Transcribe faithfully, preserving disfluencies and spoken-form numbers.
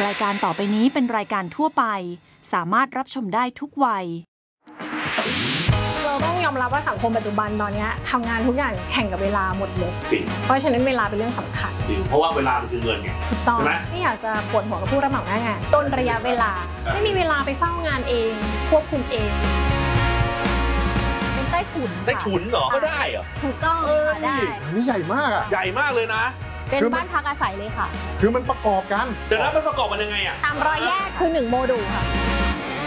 รายการต่อไปนี้เป็นรายการทั่วไปสามารถรับชมได้ทุกวัยเราต้องยอมรับว่าสังคมปัจจุบันตอนนี้ทำงานทุกอย่างแข่งกับเวลาหมดเลยเพราะฉะนั้นเวลาเป็นเรื่องสำคัญเพราะว่าเวลามันคือเงินไงถูกต้องไม่อยากจะปวดหัวกับผู้รับเหมาหน้างานต้นระยะเวลาไม่มีเวลาไปเฝ้างานเองควบคุมเองเป็นใต้ถุนใต้ถุนเหรอก็ได้เหรอถูกต้องค่ะได้นี่ใหญ่มากอ่ะใหญ่มากเลยนะเป็นบ้านพักอาศัยเลยค่ะคือมันประกอบกันแต่แล้วมันประกอบมันยังไงอ่ะตามรอยแยกคือหนึ่งโมดูลค่ะ